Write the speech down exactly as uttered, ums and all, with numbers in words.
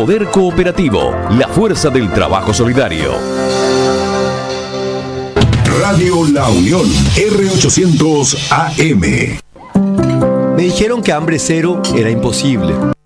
Poder Cooperativo, la fuerza del trabajo solidario. Radio La Unión, R ochocientos A M. Me dijeron que hambre cero era imposible.